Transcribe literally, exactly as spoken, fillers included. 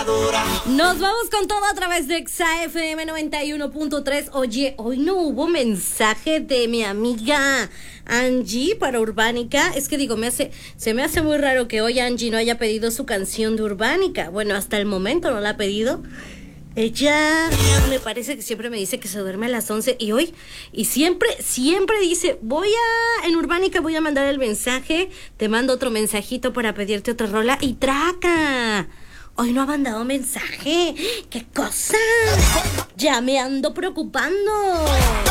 Nos vamos con todo a través de Exa F M noventa y uno punto tres. Oye, hoy no hubo mensaje de mi amiga Angie para Urbánica. Es que digo, me hace, se me hace muy raro que hoy Angie no haya pedido su canción de Urbánica. Bueno, hasta el momento no la ha pedido. Ella me parece que siempre me dice que se duerme a las once y hoy, y siempre, siempre dice, voy a, en Urbánica voy a mandar el mensaje, te mando otro mensajito para pedirte otra rola y traca. Hoy no ha mandado mensaje. ¿Qué cosa? Ya me ando preocupando.